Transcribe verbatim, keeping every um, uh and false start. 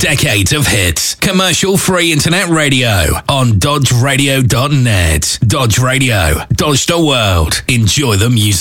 Decades of hits. Commercial-free internet radio on dodge radio dot net. Dodge Radio. Dodge the world. Enjoy the music.